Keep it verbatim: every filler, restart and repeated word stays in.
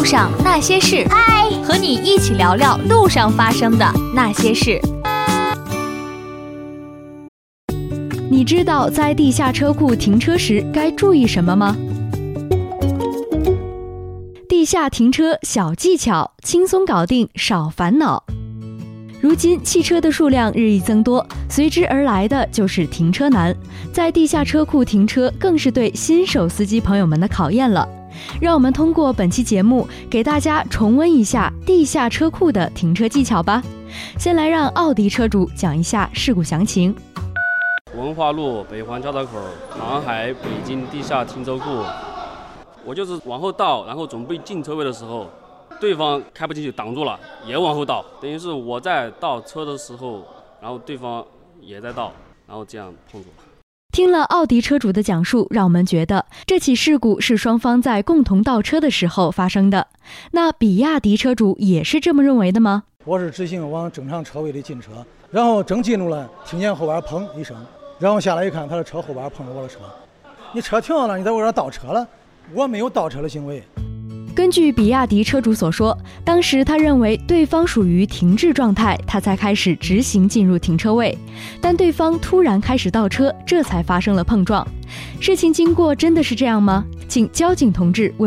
路上那些事，嗨，和你一起聊聊路上发生的那些事。 你知道在地下车库停车时该注意什么吗？地下停车小技巧，轻松搞定，少烦恼。如今汽车的数量日益增多，随之而来的就是停车难。在地下车库停车更是对新手司机朋友们的考验了。让我们通过本期节目给大家重温一下地下车库的停车技巧吧。先来让奥迪车主讲一下事故详情。 文化路北环交道口南海北京地下停车库，我就是往后倒，然后准备进车位的时候，对方开不进去挡住了，也往后倒，等于是我在倒车的时候，然后对方也在倒，然后这样碰住了。 听了奥迪车主的讲述，让我们觉得这起事故是双方在共同倒车的时候发生的。那比亚迪车主也是这么认为的吗？ 我是直行往正常车位里进车，然后正进入了，听见后边砰一声，然后下来一看，他的车后边碰着我的车。你车停到那，你在我这儿倒车了，我没有倒车的行为。 根据比亚迪车主所说，当时他认为对方属于停滞状态，他才开始直行进入停车位，但对方突然开始倒车，这才发生了碰撞。事情经过真的是这样吗？请交警同志为